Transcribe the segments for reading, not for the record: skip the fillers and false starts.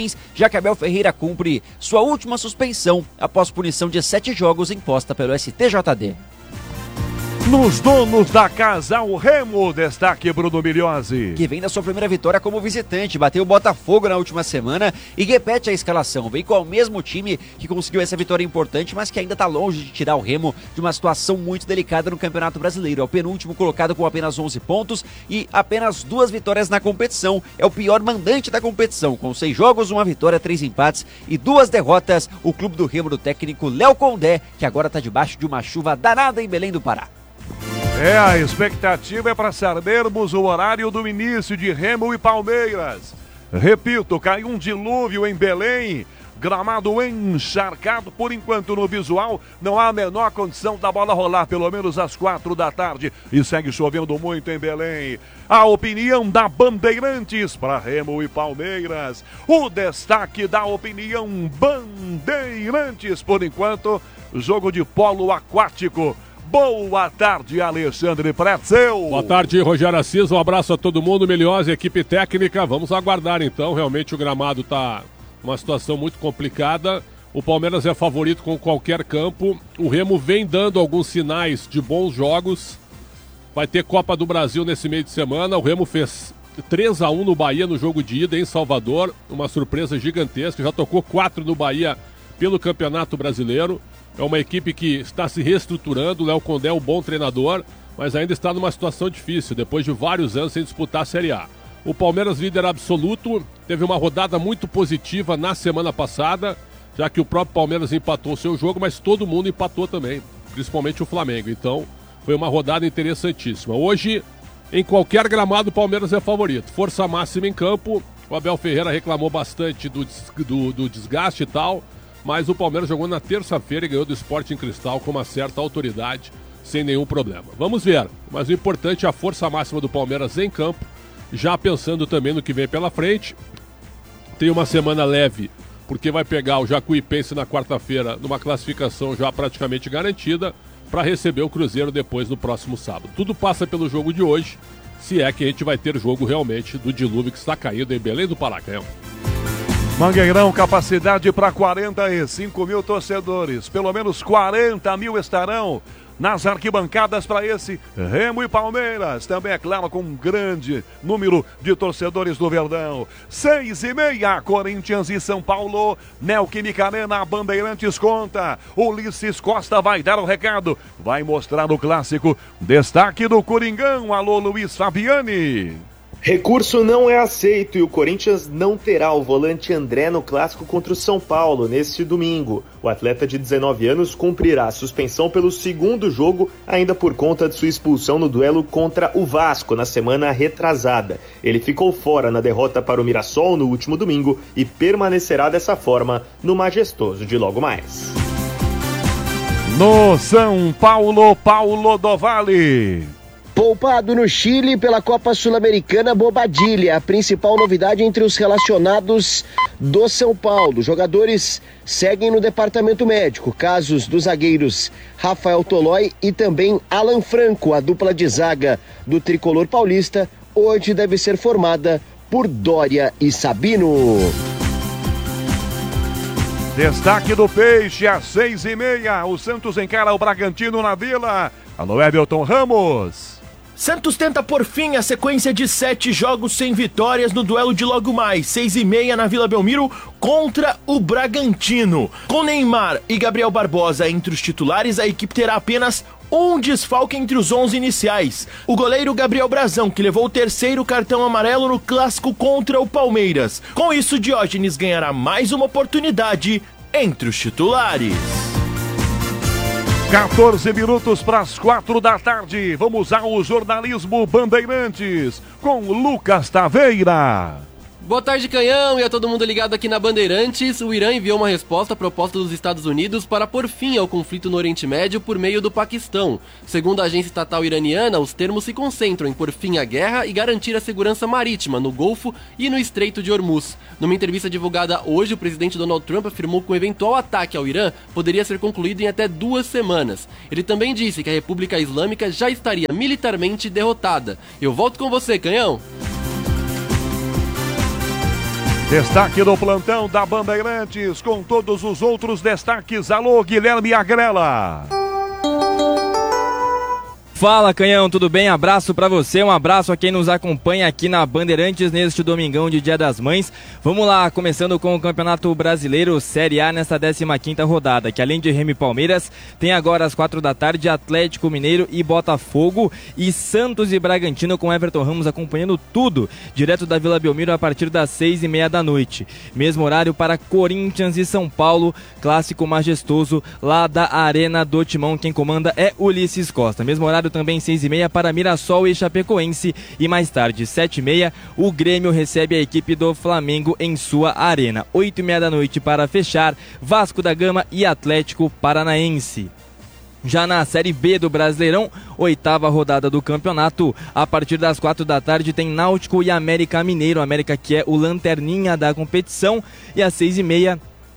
já que Abel Ferreira cumpre sua última suspensão após punição de 7 jogos imposta pelo STJD. Nos donos da casa, o Remo, destaque Bruno Migliozzi. Que vem da sua primeira vitória como visitante, bateu o Botafogo na última semana e repete a escalação. Vem com o mesmo time que conseguiu essa vitória importante, mas que ainda está longe de tirar o Remo de uma situação muito delicada no Campeonato Brasileiro. É o penúltimo colocado com apenas 11 pontos e apenas 2 vitórias na competição. É o pior mandante da competição, com 6 jogos, 1 vitória, 3 empates e 2 derrotas. O clube do Remo do técnico Léo Condé, que agora está debaixo de uma chuva danada em Belém do Pará. A expectativa é para sabermos o horário do início de Remo e Palmeiras. Repito, caiu um dilúvio em Belém, gramado encharcado. Por enquanto, no visual, não há a menor condição da bola rolar, pelo menos às 4 da tarde. E segue chovendo muito em Belém. A opinião da Bandeirantes para Remo e Palmeiras. O destaque da opinião Bandeirantes, por enquanto, jogo de polo aquático. Boa tarde, Alexandre Pretzel. Boa tarde, Rogério Assis. Um abraço a todo mundo, Migliozzi, equipe técnica. Vamos aguardar então. Realmente o gramado está numa situação muito complicada. O Palmeiras é favorito com qualquer campo. O Remo vem dando alguns sinais de bons jogos. Vai ter Copa do Brasil nesse meio de semana. O Remo fez 3-1 no Bahia no jogo de ida em Salvador. Uma surpresa gigantesca. Já tocou 4 no Bahia pelo Campeonato Brasileiro. É uma equipe que está se reestruturando. O Léo Condé é um bom treinador, mas ainda está numa situação difícil, depois de vários anos sem disputar a Série A. O Palmeiras, líder absoluto, teve uma rodada muito positiva na semana passada, já que o próprio Palmeiras empatou o seu jogo, mas todo mundo empatou também, principalmente o Flamengo. Então, foi uma rodada interessantíssima. Hoje, em qualquer gramado, o Palmeiras é favorito. Força máxima em campo. O Abel Ferreira reclamou bastante do desgaste e tal, mas o Palmeiras jogou na terça-feira e ganhou do Sporting Cristal com uma certa autoridade, sem nenhum problema. Vamos ver, mas o importante é a força máxima do Palmeiras em campo, já pensando também no que vem pela frente. Tem uma semana leve, porque vai pegar o Jacuipense na quarta-feira, numa classificação já praticamente garantida, para receber o Cruzeiro depois no próximo sábado. Tudo passa pelo jogo de hoje, se é que a gente vai ter jogo realmente do dilúvio que está caindo em Belém do Pará. Mangueirão, capacidade para 45 mil torcedores. Pelo menos 40 mil estarão nas arquibancadas para esse Remo e Palmeiras. Também, é claro, com um grande número de torcedores do Verdão. 6h30, Corinthians e São Paulo. Neoquímica Arena, Bandeirantes conta. Ulisses Costa vai dar o recado. Vai mostrar o clássico. Destaque do Coringão. Alô, Luiz Fabiani. Recurso não é aceito e o Corinthians não terá o volante André no clássico contra o São Paulo neste domingo. O atleta de 19 anos cumprirá a suspensão pelo segundo jogo, ainda por conta de sua expulsão no duelo contra o Vasco na semana retrasada. Ele ficou fora na derrota para o Mirassol no último domingo e permanecerá dessa forma no Majestoso de logo mais. No São Paulo, Paulo do Vale. Poupado no Chile pela Copa Sul-Americana, Bobadilha, a principal novidade entre os relacionados do São Paulo. Jogadores seguem no departamento médico, casos dos zagueiros Rafael Tolói e também Alan Franco, a dupla de zaga do tricolor paulista, hoje deve ser formada por Dória e Sabino. Destaque do Peixe, às 6h30, o Santos encara o Bragantino na Vila. Alô, Everton Ramos. Santos tenta por fim a sequência de 7 jogos sem vitórias no duelo de logo mais, 6h30 na Vila Belmiro contra o Bragantino. Com Neymar e Gabriel Barbosa entre os titulares, a equipe terá apenas um desfalque entre os 11 iniciais. O goleiro Gabriel Brazão, que levou o 3º cartão amarelo no clássico contra o Palmeiras. Com isso, Diógenes ganhará mais uma oportunidade entre os titulares. 14 minutos para as 4 da tarde. Vamos ao jornalismo Bandeirantes com Lucas Taveira. Boa tarde, Canhão, e a todo mundo ligado aqui na Bandeirantes. O Irã enviou uma resposta à proposta dos Estados Unidos para pôr fim ao conflito no Oriente Médio por meio do Paquistão. Segundo a agência estatal iraniana, os termos se concentram em pôr fim à guerra e garantir a segurança marítima no Golfo e no Estreito de Hormuz. Numa entrevista divulgada hoje, o presidente Donald Trump afirmou que o eventual ataque ao Irã poderia ser concluído em até 2 semanas. Ele também disse que a República Islâmica já estaria militarmente derrotada. Eu volto com você, Canhão. Destaque do plantão da Bandeirantes, com todos os outros destaques. Alô, Guilherme Agrela. Fala, Canhão, tudo bem? Abraço pra você, um abraço a quem nos acompanha aqui na Bandeirantes neste domingão de Dia das Mães. Vamos lá, começando com o Campeonato Brasileiro Série A nesta 15ª rodada, que além de Remo e Palmeiras, tem agora às 4 da tarde Atlético Mineiro e Botafogo e Santos e Bragantino com Everton Ramos acompanhando tudo, direto da Vila Belmiro a partir das 6h30 da noite. Mesmo horário para Corinthians e São Paulo, clássico majestoso lá da Arena do Timão. Quem comanda é Ulisses Costa. Mesmo horário também 6h30 para Mirassol e Chapecoense e mais tarde 7h30 o Grêmio recebe a equipe do Flamengo em sua arena. 8h30 da noite para fechar Vasco da Gama e Atlético Paranaense. Já na Série B do Brasileirão, 8ª rodada do campeonato, a partir das 4 da tarde tem Náutico e América Mineiro, América que é o lanterninha da competição, e às 6h30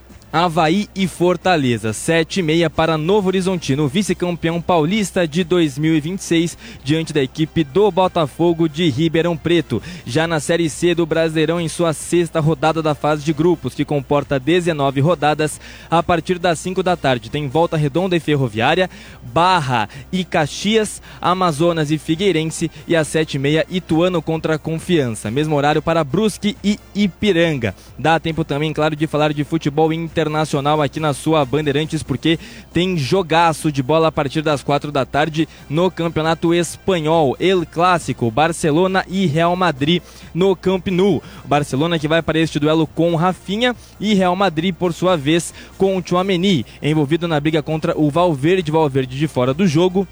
Avaí e Fortaleza. 7h30 para Novo Horizontino, vice-campeão paulista de 2026, diante da equipe do Botafogo de Ribeirão Preto. Já na Série C do Brasileirão, em sua 6ª rodada da fase de grupos, que comporta 19 rodadas, a partir das 5 da tarde tem Volta Redonda e Ferroviária, Barra e Caxias, Amazonas e Figueirense, e às 7h30 Ituano contra Confiança. Mesmo horário para Brusque e Ipiranga. Dá tempo também, claro, de falar de futebol internacional aqui na sua Bandeirantes, porque tem jogaço de bola a partir das 4 da tarde no Campeonato Espanhol. El Clássico, Barcelona e Real Madrid no Camp Nou. Barcelona que vai para este duelo com Rafinha e Real Madrid, por sua vez, com o Tchouaméni, envolvido na briga contra o Valverde de fora do jogo.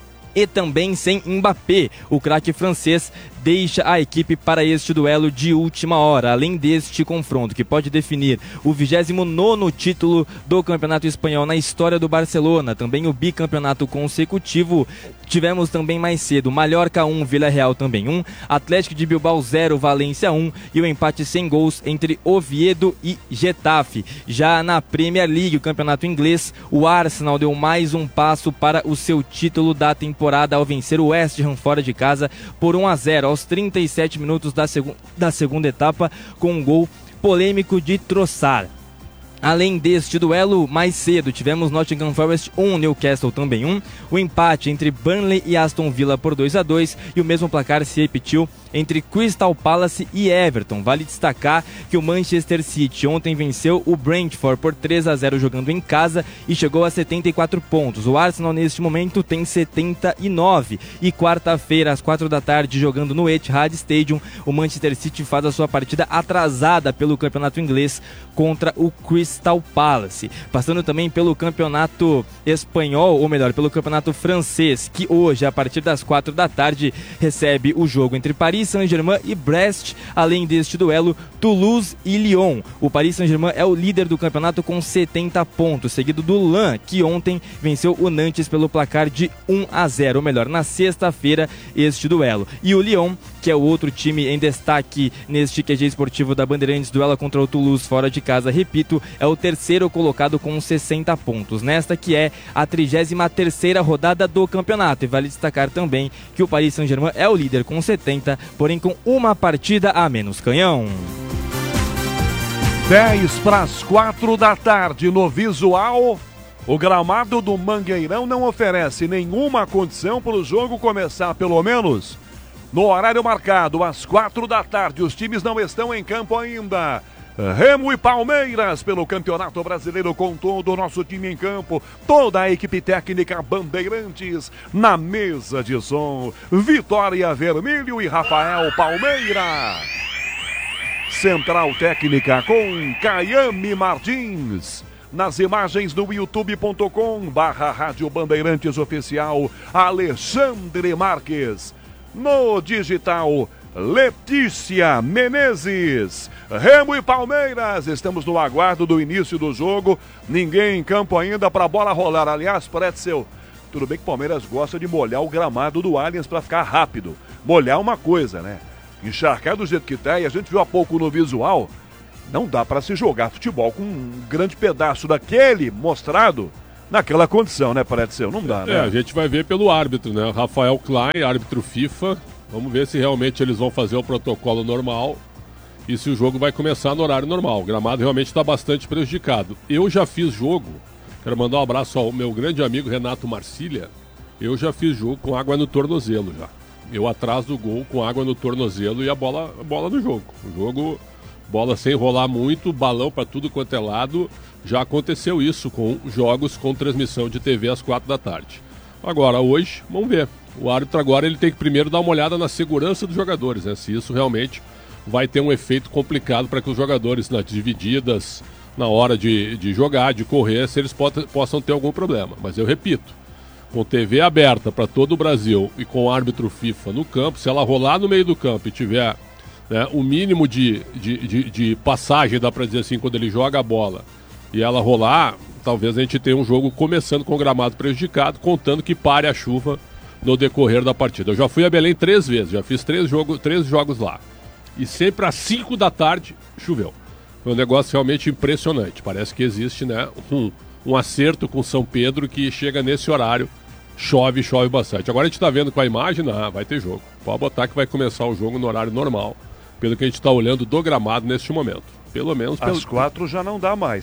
E também sem Mbappé, o craque francês deixa a equipe para este duelo de última hora. Além deste confronto, que pode definir o 29º título do Campeonato Espanhol na história do Barcelona, também o bicampeonato consecutivo, tivemos também mais cedo Mallorca 1, Vila Real também 1, Atlético de Bilbao 0, Valência 1 e o empate sem gols entre Oviedo e Getafe. Já na Premier League, o campeonato inglês, o Arsenal deu mais um passo para o seu título da temporada ao vencer o West Ham fora de casa por 1-0 aos 37 minutos da segunda etapa, com um gol polêmico de Trossard. Além deste duelo, mais cedo tivemos Nottingham Forest 1, Newcastle também 1, o empate entre Burnley e Aston Villa por 2-2 e o mesmo placar se repetiu entre Crystal Palace e Everton. Vale destacar que o Manchester City ontem venceu o Brentford por 3-0 jogando em casa e chegou a 74 pontos. O Arsenal neste momento tem 79 e quarta-feira às 4 da tarde jogando no Etihad Stadium, o Manchester City faz a sua partida atrasada pelo campeonato inglês contra o Crystal Palace. Passando também pelo campeonato espanhol, ou melhor, pelo campeonato francês, que hoje a partir das 4 da tarde recebe o jogo entre Paris Saint-Germain e Brest. Além deste duelo, Toulouse e Lyon. O Paris Saint-Germain é o líder do campeonato com 70 pontos, seguido do Lens, que ontem venceu o Nantes pelo placar de 1-0, ou melhor, na sexta-feira este duelo. E o Lyon, que é o outro time em destaque neste QG esportivo da Bandeirantes, duela contra o Toulouse fora de casa, repito, é o terceiro colocado com 60 pontos, nesta que é a 33ª rodada do campeonato. E vale destacar também que o Paris Saint-Germain é o líder com 70, porém com uma partida a menos. Canhão. 3:45 da tarde no visual. O gramado do Mangueirão não oferece nenhuma condição para o jogo começar pelo menos no horário marcado, às 4 da tarde. Os times não estão em campo ainda. Remo e Palmeiras pelo Campeonato Brasileiro, com todo o nosso time em campo, toda a equipe técnica Bandeirantes na mesa de som. Vitória Vermelho e Rafael Palmeira. Central técnica com Caiame Martins. Nas imagens do youtube.com/Rádio Bandeirantes Oficial, Alexandre Marques. No digital, Letícia Menezes. Remo e Palmeiras, estamos no aguardo do início do jogo. Ninguém em campo ainda para a bola rolar. Aliás, Pretzel, tudo bem que o Palmeiras gosta de molhar o gramado do Allianz para ficar rápido. Molhar uma coisa, né? Encharcar do jeito que tá, e a gente viu há pouco no visual, não dá para se jogar futebol com um grande pedaço daquele mostrado naquela condição, né, Pretzel? Não dá, né? A gente vai ver pelo árbitro, né? Rafael Klein, árbitro FIFA. Vamos ver se realmente eles vão fazer o protocolo normal e se o jogo vai começar no horário normal. O gramado realmente está bastante prejudicado. Eu já fiz jogo, quero mandar um abraço ao meu grande amigo Renato Marcília, eu já fiz jogo com água no tornozelo já. Eu atrás do gol com água no tornozelo e a bola no jogo. O jogo, bola sem rolar muito, balão para tudo quanto é lado. Já aconteceu isso com jogos com transmissão de TV às 4 da tarde. Agora, hoje, vamos ver. O árbitro agora ele tem que primeiro dar uma olhada na segurança dos jogadores, né? Se isso realmente vai ter um efeito complicado para que os jogadores nas divididas, na hora de jogar, de correr, se eles possam ter algum problema. Mas eu repito, com TV aberta para todo o Brasil e com árbitro FIFA no campo, se ela rolar no meio do campo e tiver, né, o mínimo de passagem, dá para dizer assim, quando ele joga a bola, e ela rolar, talvez a gente tenha um jogo começando com o gramado prejudicado, contando que pare a chuva no decorrer da partida. Eu já fui a Belém 3 vezes, já fiz 3 jogos lá. E sempre às 5 da tarde choveu. Foi um negócio realmente impressionante. Parece que existe, né, um acerto com São Pedro que chega nesse horário, chove bastante. Agora a gente está vendo com a imagem, vai ter jogo. Pode botar que vai começar o jogo no horário normal, pelo que a gente está olhando do gramado neste momento. Pelo menos... Às 4 já não dá mais,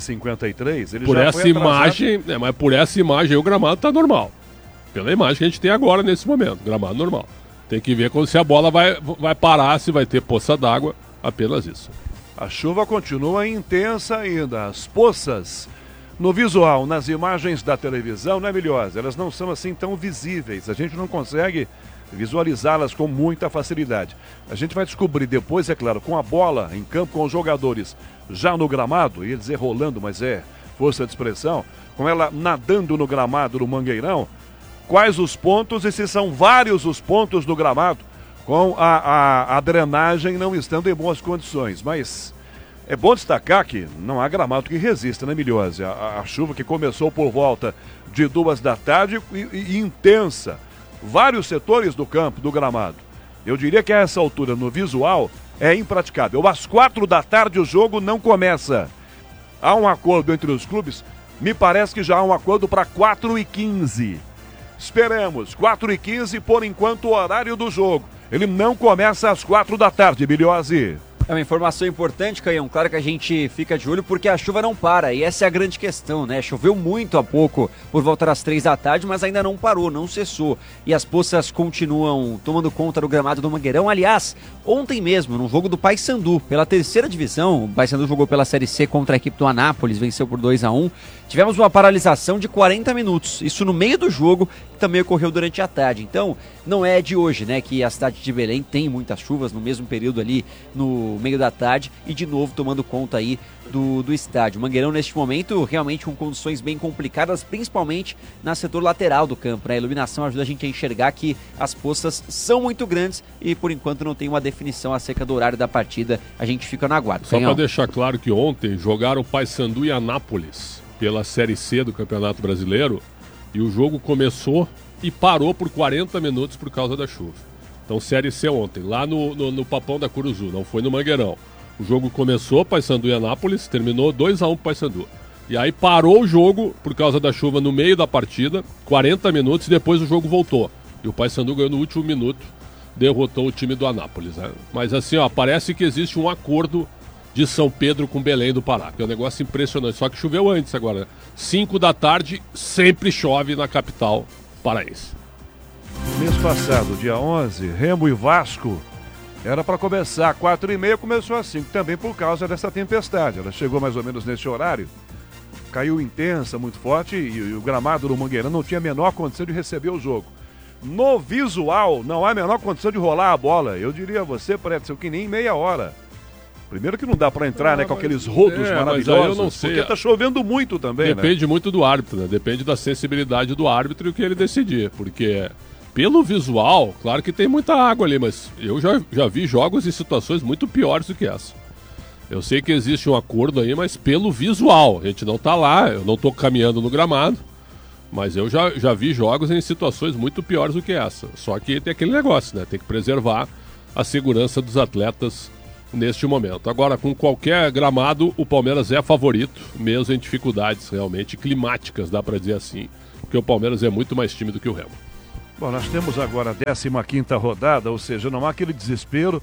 3h53, ele por já essa foi imagem, mas por essa imagem aí, o gramado está normal. Pela imagem que a gente tem agora nesse momento, gramado normal. Tem que ver se a bola vai parar, se vai ter poça d'água, apenas isso. A chuva continua intensa ainda, as poças no visual, nas imagens da televisão, não é melhor, elas não são assim tão visíveis, a gente não consegue visualizá-las com muita facilidade. A gente vai descobrir depois, é claro, com a bola em campo, com os jogadores já no gramado, ia dizer rolando, mas é força de expressão, com ela nadando no gramado do Mangueirão, quais os pontos e se são vários os pontos do gramado, com a drenagem não estando em boas condições. Mas é bom destacar que não há gramado que resista, né, Miliose? A chuva que começou por volta de 2 da tarde e intensa. Vários setores do campo, do gramado. Eu diria que a essa altura, no visual, é impraticável. Às 4 da tarde o jogo não começa. Há um acordo entre os clubes, me parece que já há um acordo para 4h15. Esperamos, 4h15 por enquanto o horário do jogo. Ele não começa às 4 da tarde, Biliose. É uma informação importante, Caião. Claro que a gente fica de olho porque a chuva não para. E essa é a grande questão, né? Choveu muito há pouco, por volta das 3 da tarde, mas ainda não parou, não cessou. E as poças continuam tomando conta do gramado do Mangueirão. Aliás, ontem mesmo, no jogo do Paysandu, pela 3ª divisão, o Paysandu jogou pela Série C contra a equipe do Anápolis, venceu por 2-1. Tivemos uma paralisação de 40 minutos. Isso no meio do jogo, que também ocorreu durante a tarde. Então, não é de hoje, né, que a cidade de Belém tem muitas chuvas no mesmo período ali no meio da tarde e de novo tomando conta aí do estádio. Mangueirão neste momento realmente com condições bem complicadas, principalmente no setor lateral do campo, né? A iluminação ajuda a gente a enxergar que as poças são muito grandes e por enquanto não tem uma definição acerca do horário da partida. A gente fica no aguardo. Só para deixar claro que ontem jogaram Paysandu e Anápolis pela Série C do Campeonato Brasileiro e o jogo começou e parou por 40 minutos por causa da chuva. Então, Série C ontem, lá no Papão da Curuzu, não foi no Mangueirão. O jogo começou, Paysandu e Anápolis, terminou 2-1 pro Paysandu. E aí parou o jogo por causa da chuva no meio da partida, 40 minutos, e depois o jogo voltou. E o Paysandu ganhou no último minuto, derrotou o time do Anápolis, né? Mas assim, ó, parece que existe um acordo de São Pedro com Belém do Pará, que é um negócio impressionante. Só que choveu antes agora, né? 5 da tarde, sempre chove na capital paraense. Mês passado, dia 11, Remo e Vasco, era para começar 4h30, começou às 5, também por causa dessa tempestade. Ela chegou mais ou menos nesse horário, caiu intensa, muito forte, e o gramado do Mangueirão não tinha a menor condição de receber o jogo. No visual, não há a menor condição de rolar a bola. Eu diria a você, Pretzel, que nem meia hora. Primeiro que não dá para entrar, né, com aqueles rodos maravilhosos, eu não sei, porque tá chovendo muito também, depende muito do árbitro, né? Depende da sensibilidade do árbitro e o que ele decidir, porque pelo visual, claro que tem muita água ali, mas eu já vi jogos e situações muito piores do que essa. Eu sei que existe um acordo aí, mas pelo visual, a gente não tá lá, eu não tô caminhando no gramado, mas eu já vi jogos em situações muito piores do que essa. Só que tem aquele negócio, né? Tem que preservar a segurança dos atletas neste momento. Agora, com qualquer gramado, o Palmeiras é favorito, mesmo em dificuldades realmente climáticas, dá para dizer assim, porque o Palmeiras é muito mais time do que o Remo. Bom, nós temos agora a 15ª rodada, ou seja, não há aquele desespero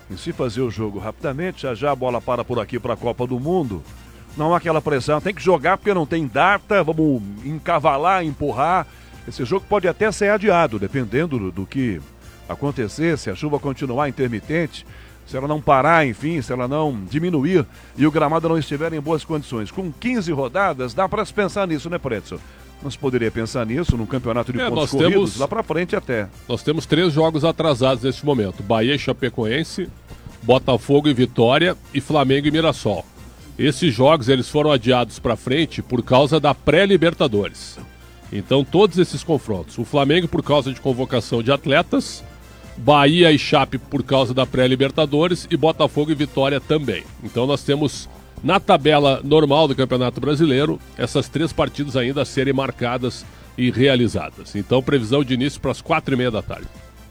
em se fazer o jogo rapidamente, já a bola para por aqui para a Copa do Mundo. Não há aquela pressão, tem que jogar porque não tem data, vamos encavalar, empurrar. Esse jogo pode até ser adiado, dependendo do que acontecer, se a chuva continuar intermitente, se ela não parar, enfim, se ela não diminuir e o gramado não estiver em boas condições. Com 15 rodadas, dá para se pensar nisso, né, Pretzel? Não se poderia pensar nisso num campeonato de pontos corridos, lá pra frente até. Nós temos 3 jogos atrasados neste momento. Bahia e Chapecoense, Botafogo e Vitória e Flamengo e Mirassol. Esses jogos eles foram adiados pra frente por causa da pré-Libertadores. Então todos esses confrontos. O Flamengo por causa de convocação de atletas, Bahia e Chape por causa da pré-Libertadores e Botafogo e Vitória também. Então nós temos... Na tabela normal do Campeonato Brasileiro, essas 3 partidas ainda a serem marcadas e realizadas. Então, previsão de início para as 4h30 da tarde.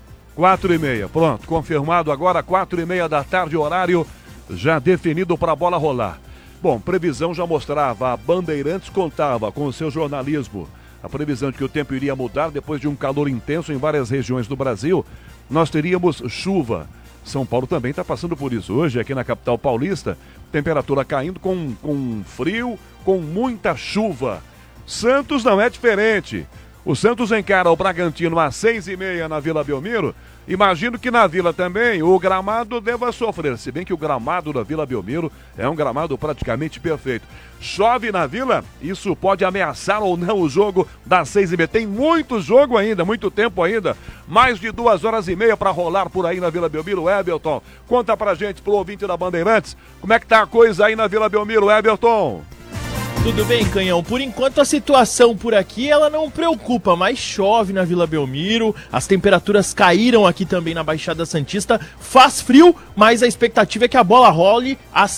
4h30, pronto. Confirmado agora, 4h30 da tarde, horário já definido para a bola rolar. Bom, previsão já mostrava, a Bandeirantes contava com o seu jornalismo. A previsão de que o tempo iria mudar depois de um calor intenso em várias regiões do Brasil. Nós teríamos chuva. São Paulo também está passando por isso. Hoje, aqui na capital paulista, temperatura caindo com frio, com muita chuva. Santos não é diferente. O Santos encara o Bragantino às 6h30 na Vila Belmiro. Imagino que na Vila também o gramado deva sofrer. Se bem que o gramado da Vila Belmiro é um gramado praticamente perfeito. Chove na Vila, isso pode ameaçar ou não o jogo das 6h30. Tem muito jogo ainda, muito tempo ainda. Mais de 2h30 para rolar por aí na Vila Belmiro. Everton, conta pra gente, pro ouvinte da Bandeirantes, como é que tá a coisa aí na Vila Belmiro, Everton? Tudo bem, Canhão? Por enquanto a situação por aqui ela não preocupa, mas chove na Vila Belmiro, as temperaturas caíram aqui também na Baixada Santista, faz frio, mas a expectativa é que a bola role às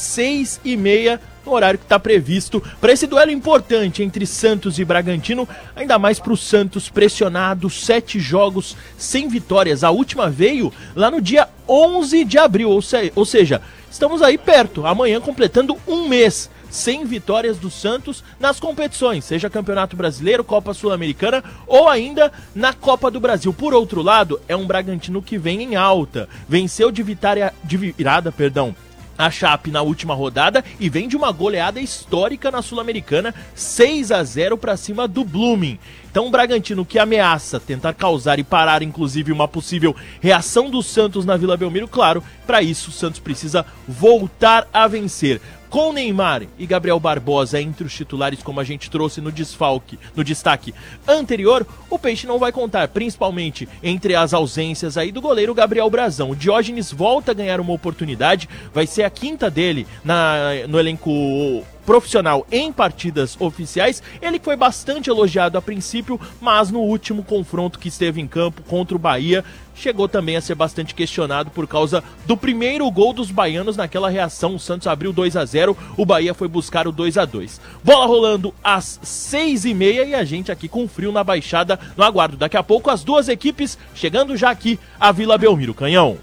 6h30 no horário que está previsto para esse duelo importante entre Santos e Bragantino, ainda mais para o Santos pressionado, 7 jogos sem vitórias. A última veio lá no dia 11 de abril, ou seja, estamos aí perto, amanhã completando um mês sem vitórias do Santos nas competições, seja Campeonato Brasileiro, Copa Sul-Americana ou ainda na Copa do Brasil. Por outro lado, é um Bragantino que vem em alta, venceu de virada, a Chape na última rodada e vem de uma goleada histórica na Sul-Americana, 6-0 para cima do Blooming. Então um Bragantino que ameaça tentar causar e parar inclusive uma possível reação do Santos na Vila Belmiro, claro, para isso o Santos precisa voltar a vencer. Com Neymar e Gabriel Barbosa entre os titulares, como a gente trouxe no destaque anterior, o Peixe não vai contar, principalmente entre as ausências aí do goleiro Gabriel Brazão. O Diógenes volta a ganhar uma oportunidade, vai ser a 5ª dele no elenco profissional em partidas oficiais. Ele foi bastante elogiado a princípio, mas no último confronto que esteve em campo contra o Bahia, chegou também a ser bastante questionado por causa do primeiro gol dos baianos naquela reação. O Santos abriu 2-0, o Bahia foi buscar o 2-2. Bola rolando às 6h30 e a gente aqui com frio na Baixada no aguardo. Daqui a pouco as duas equipes chegando já aqui à Vila Belmiro. Canhão.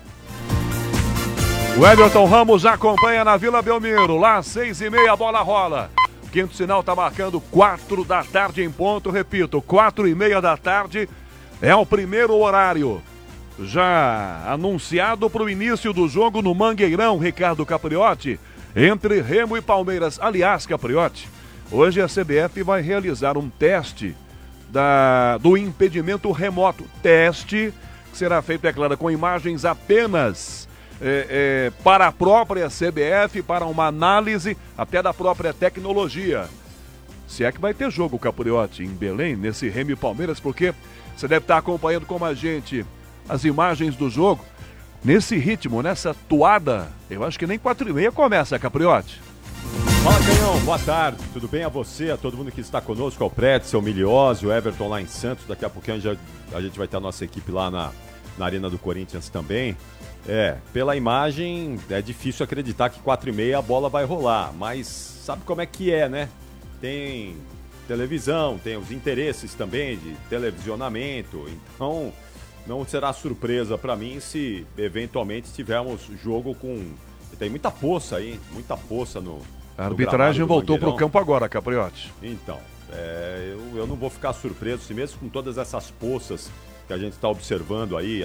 O Everton Ramos acompanha na Vila Belmiro, lá às 6h30 a bola rola. Quinto sinal está marcando 4 da tarde em ponto, repito, 4h30 da tarde é o primeiro horário. Já anunciado para o início do jogo no Mangueirão, Ricardo Capriotti, entre Remo e Palmeiras. Aliás, Capriotti, hoje a CBF vai realizar um teste do impedimento remoto. Teste que será feito, é claro, com imagens apenas para a própria CBF, para uma análise até da própria tecnologia. Se é que vai ter jogo, Capriotti, em Belém, nesse Remo e Palmeiras, porque você deve estar acompanhando como a gente as imagens do jogo, nesse ritmo, nessa toada. Eu acho que nem 4h30 começa, Capriotti. Fala, Canhão, boa tarde, tudo bem a você, a todo mundo que está conosco, ao Pretzel, Miliose, o Everton lá em Santos. Daqui a pouquinho a gente vai ter a nossa equipe lá na Arena do Corinthians também. Pela imagem é difícil acreditar que 4h30 a bola vai rolar, mas sabe como é que é, né? Tem televisão, tem os interesses também de televisionamento, então não será surpresa para mim se eventualmente tivermos jogo com... Tem muita poça aí, muita poça no... A arbitragem voltou para o campo agora, Capriotti. Então, eu não vou ficar surpreso, se mesmo com todas essas poças que a gente está observando aí,